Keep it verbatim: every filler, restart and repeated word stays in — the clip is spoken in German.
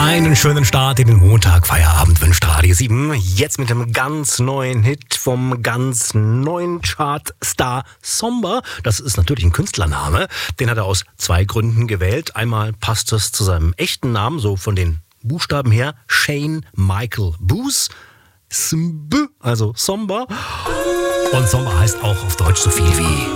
Einen schönen Start in den Montag. Feierabend wünscht Radio sieben. Jetzt mit einem ganz neuen Hit vom ganz neuen Chartstar Somba. Das ist natürlich ein Künstlername. Den hat er aus zwei Gründen gewählt. Einmal passt es zu seinem echten Namen, so von den Buchstaben her. Shane Michael Boos. Smb, also Somba. Und Somba heißt auch auf Deutsch so viel wie